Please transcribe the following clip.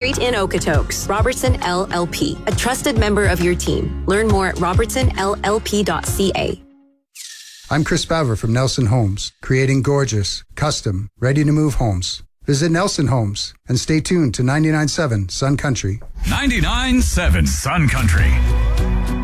right in Okotoks. Robertson LLP, a trusted member of your team. Learn more at robertsonllp.ca. I'm Chris Baver from Nelson Homes, creating gorgeous, custom, ready-to-move homes. Visit Nelson Homes and stay tuned to 99.7 Sun Country. 99.7 Sun Country.